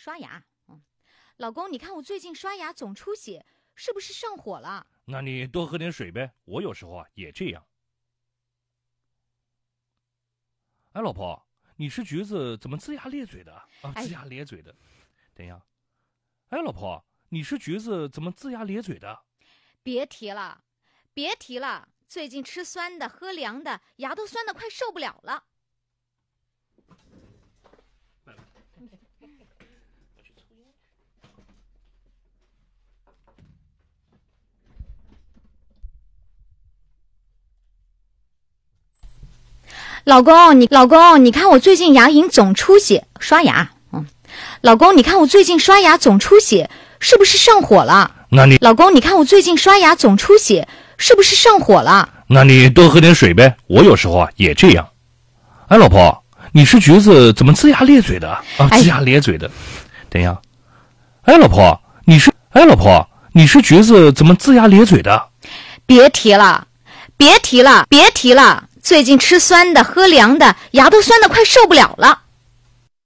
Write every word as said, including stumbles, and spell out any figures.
刷牙。嗯，老公，你看我最近刷牙总出血，是不是上火了？ 那你多喝点水呗，我有时候啊也这样。哎，老婆，你吃橘子怎么龇牙咧嘴的啊？龇牙咧嘴的，等一下。哎，老婆，你吃橘子怎么龇牙咧嘴的？ 别提了，别提了，最近吃酸的喝凉的，牙都酸得快受不了了。老公，你老公，你看我最近牙龈总出血，刷牙。嗯，老公，你看我最近刷牙总出血，是不是上火了？ 那你老公，你看我最近刷牙总出血，是不是上火了？ 那你多喝点水呗，我有时候啊也这样。哎，老婆，你吃橘子怎么龇牙咧嘴的啊？龇牙咧嘴的，等一下。哎，老婆，你吃哎，老婆，你吃橘子怎么龇牙咧嘴的？ 别提了，别提了，别提了。最近吃酸的喝凉的，牙都酸得快受不了了。